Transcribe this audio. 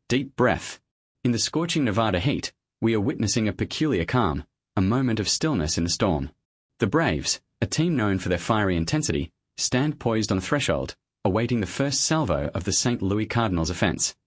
Deep breath. In the scorching Nevada heat, we are witnessing a peculiar calm, a moment of stillness in the storm. The Braves, a team known for their fiery intensity, stand poised on the threshold, awaiting the first salvo of the St. Louis Cardinals offense.